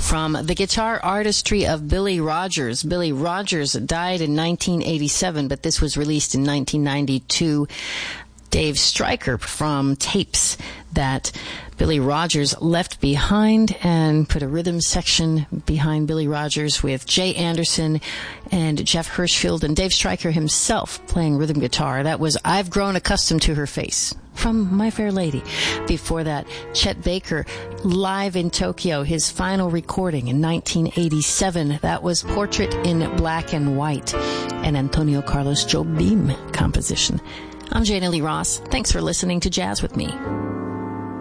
from the guitar artistry of Billy Rogers. Billy Rogers died in 1987, but this was released in 1992. Dave Stryker from tapes that Billy Rogers left behind, and put a rhythm section behind Billy Rogers with Jay Anderson and Jeff Hirschfield and Dave Stryker himself playing rhythm guitar. That was I've Grown Accustomed to Her Face from My Fair Lady. Before that, Chet Baker live in Tokyo, his final recording in 1987. That was Portrait in Black and White, an Antonio Carlos Jobim composition. I'm Jana Lee Ross. Thanks for listening to Jazz with Me.